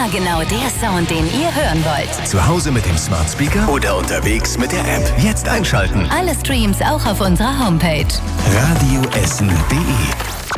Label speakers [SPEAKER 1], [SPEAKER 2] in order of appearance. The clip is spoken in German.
[SPEAKER 1] genau der Sound, den ihr hören wollt.
[SPEAKER 2] Zu Hause mit dem Smart Speaker oder unterwegs mit der App. Jetzt einschalten.
[SPEAKER 1] Alle Streams auch auf unserer Homepage.
[SPEAKER 2] radioessen.de